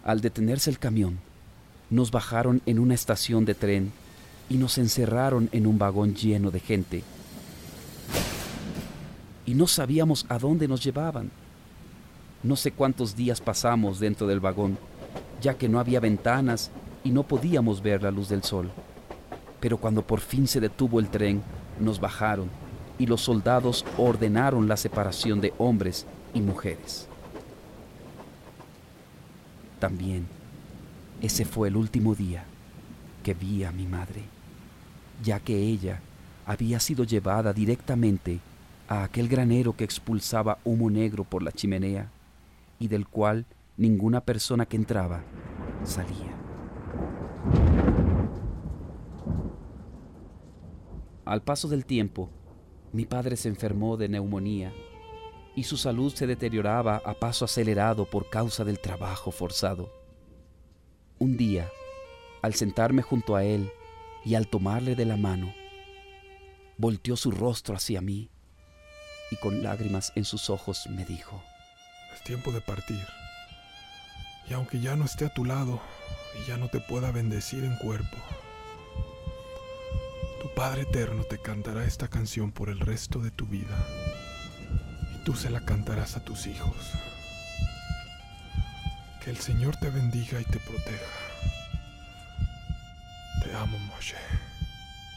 Al detenerse el camión, nos bajaron en una estación de tren y nos encerraron en un vagón lleno de gente. Y no sabíamos a dónde nos llevaban. No sé cuántos días pasamos dentro del vagón, ya que no había ventanas y no podíamos ver la luz del sol. Pero cuando por fin se detuvo el tren, nos bajaron y los soldados ordenaron la separación de hombres y mujeres. También, ese fue el último día que vi a mi madre, ya que ella había sido llevada directamente a aquel granero que expulsaba humo negro por la chimenea y del cual ninguna persona que entraba salía. Al paso del tiempo, mi padre se enfermó de neumonía y su salud se deterioraba a paso acelerado por causa del trabajo forzado. Un día, al sentarme junto a él y al tomarle de la mano, volteó su rostro hacia mí y con lágrimas en sus ojos me dijo: Es tiempo de partir. Y aunque ya no esté a tu lado y ya no te pueda bendecir en cuerpo, tu Padre Eterno te cantará esta canción por el resto de tu vida. Y tú se la cantarás a tus hijos. Que el Señor te bendiga y te proteja. Te amo, Moshe.